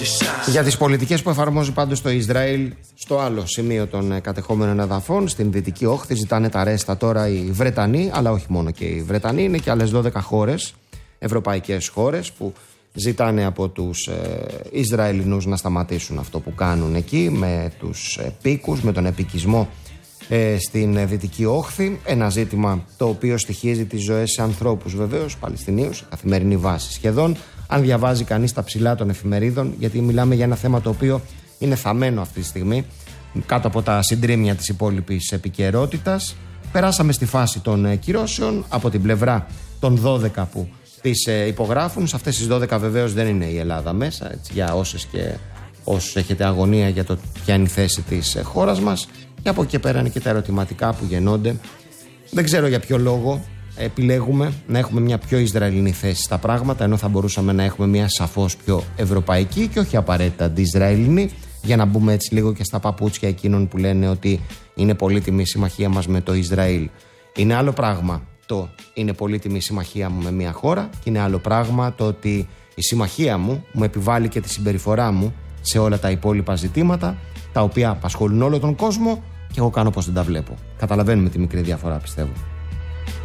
Για τις πολιτικές που εφαρμόζει πάντως το Ισραήλ στο άλλο σημείο των κατεχόμενων εδαφών, στην Δυτική Όχθη, ζητάνε τα ρέστα τώρα οι Βρετανοί, αλλά όχι μόνο και οι Βρετανοί, είναι και άλλες 12 χώρες, ευρωπαϊκές χώρες, που ζητάνε από τους Ισραηλινούς να σταματήσουν αυτό που κάνουν εκεί με τους πίκους, με τον επικισμό στην Δυτική Όχθη. Ένα ζήτημα το οποίο στοιχίζει τις ζωές σε ανθρώπους, βεβαίως, Παλαιστινίους, σε καθημερινή βάση σχεδόν. Αν διαβάζει κανείς τα ψηλά των εφημερίδων, γιατί μιλάμε για ένα θέμα το οποίο είναι θαμμένο αυτή τη στιγμή κάτω από τα συντρίμμια της υπόλοιπης επικαιρότητας. Περάσαμε στη φάση των κυρώσεων από την πλευρά των 12 που τις υπογράφουν. Σε αυτές τις 12 βεβαίως δεν είναι η Ελλάδα μέσα, έτσι, για όσες και όσους έχετε αγωνία για το ποια είναι η θέση της χώρας μας. Και από εκεί πέρα είναι και τα ερωτηματικά που γεννώνται. Δεν ξέρω για ποιο λόγο επιλέγουμε να έχουμε μια πιο Ισραηλινή θέση στα πράγματα, ενώ θα μπορούσαμε να έχουμε μια σαφώς πιο ευρωπαϊκή και όχι απαραίτητα αντι-Ισραηλινή, για να μπούμε έτσι λίγο και στα παπούτσια εκείνων που λένε ότι είναι πολύτιμη η συμμαχία μας με το Ισραήλ. Είναι άλλο πράγμα το είναι πολύτιμη η συμμαχία μου με μια χώρα, και είναι άλλο πράγμα το ότι η συμμαχία μου επιβάλλει και τη συμπεριφορά μου σε όλα τα υπόλοιπα ζητήματα, τα οποία απασχολούν όλο τον κόσμο, και εγώ κάνω πως δεν τα βλέπω. Καταλαβαίνουμε τη μικρή διαφορά, πιστεύω.